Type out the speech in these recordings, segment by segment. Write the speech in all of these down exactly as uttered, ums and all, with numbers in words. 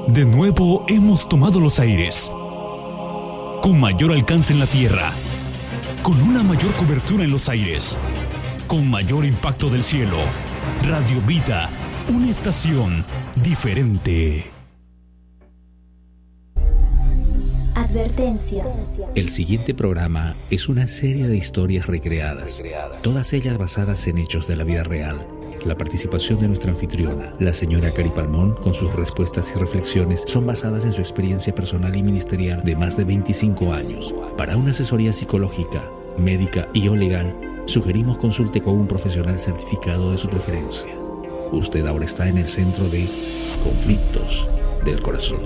De nuevo hemos tomado los aires, con mayor alcance en la tierra, con una mayor cobertura en los aires, con mayor impacto del cielo. Radio Vita, una estación diferente. Advertencia. El siguiente programa es una serie de historias recreadas, todas ellas basadas en hechos de la vida real. La participación de nuestra anfitriona, la señora Cari Palmón, con sus respuestas y reflexiones, son basadas en su experiencia personal y ministerial de más de veinticinco años. Para una asesoría psicológica, médica y o legal, sugerimos consulte con un profesional certificado de su preferencia. Usted ahora está en el centro de Conflictos del Corazón.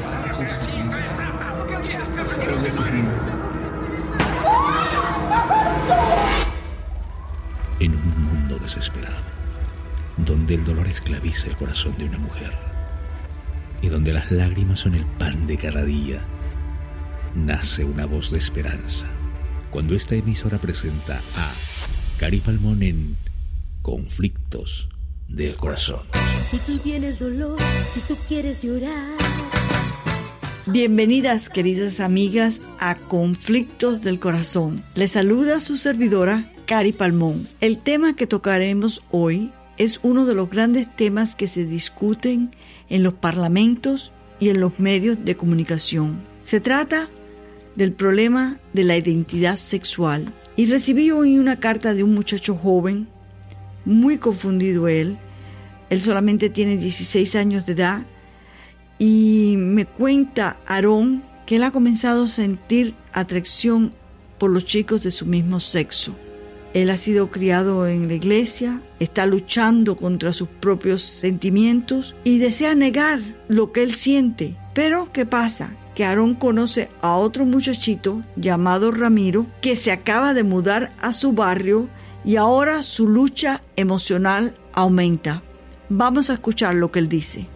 En un mundo desesperado, donde el dolor esclaviza el corazón de una mujer y donde las lágrimas son el pan de cada día, nace una voz de esperanza cuando esta emisora presenta a Cari Palmón en Conflictos del Corazón. Si tú tienes dolor, si tú quieres llorar. Bienvenidas, queridas amigas, a Conflictos del Corazón. Les saluda su servidora, Cari Palmón. El tema que tocaremos hoy es uno de los grandes temas que se discuten en los parlamentos y en los medios de comunicación. Se trata del problema de la identidad sexual. Y recibí hoy una carta de un muchacho joven, muy confundido él. Él solamente tiene dieciséis años de edad. Y me cuenta Aarón que él ha comenzado a sentir atracción por los chicos de su mismo sexo. Él ha sido criado en la iglesia, está luchando contra sus propios sentimientos y desea negar lo que él siente. Pero, ¿qué pasa? Que Aarón conoce a otro muchachito llamado Ramiro que se acaba de mudar a su barrio y ahora su lucha emocional aumenta. Vamos a escuchar lo que él dice.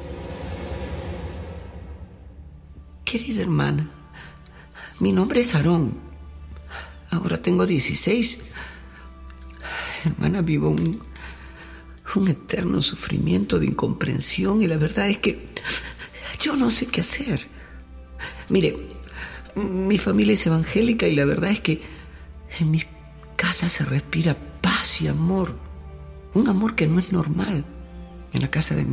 Querida hermana, mi nombre es Aarón. Ahora tengo dieciséis. Hermana, vivo un, un eterno sufrimiento de incomprensión y la verdad es que yo no sé qué hacer. Mire, mi familia es evangélica y la verdad es que en mi casa se respira paz y amor. Un amor que no es normal en la casa de mi